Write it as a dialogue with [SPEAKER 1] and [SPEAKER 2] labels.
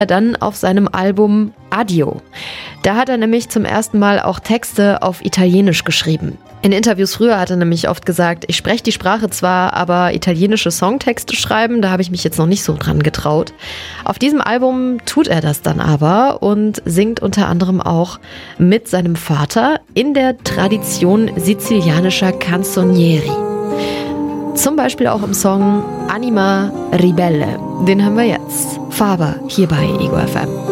[SPEAKER 1] Dann auf seinem Album Addio. Da hat er nämlich zum ersten Mal auch Texte auf Italienisch geschrieben. In Interviews früher hat er nämlich oft gesagt, ich spreche die Sprache zwar, aber italienische Songtexte schreiben, da habe ich mich jetzt noch nicht so dran getraut. Auf diesem Album tut er das dann aber und singt unter anderem auch mit seinem Vater in der Tradition sizilianischer Canzonieri. Zum Beispiel auch im Song Anima Ribelle. Den haben wir jetzt. Faber hier bei Ego FM.